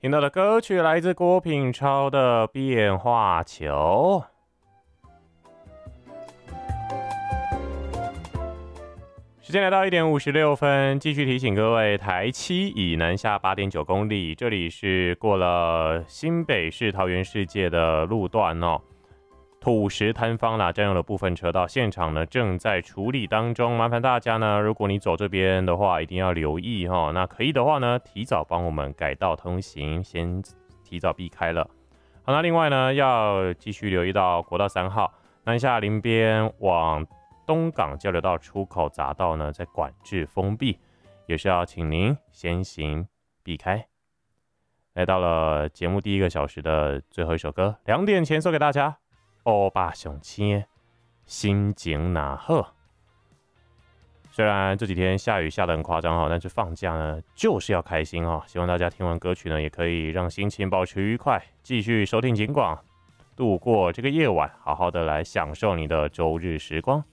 听到的歌曲来自郭品超的《变化球》。时间来到1点56分，继续提醒各位，台七以南下8.9公里，这里是过了新北市桃园世界的路段哦。土石坍方啦，占用了部分车道，现场呢正在处理当中，麻烦大家呢，如果你走这边的话，一定要留意哈。那可以的话呢，提早帮我们改道通行，先提早避开了。好，那另外呢，要继续留意到国道3号南下林边往东港交流道出口匝道呢，在管制封闭，也是要请您先行避开。来到了节目第1个小时的最后一首歌，2点前送给大家。欧巴上青，心情哪好？虽然这几天下雨下得很夸张哈，但是放假呢就是要开心哈。希望大家听完歌曲呢，也可以让心情保持愉快，继续收听警广，度过这个夜晚，好好的来享受你的周日时光。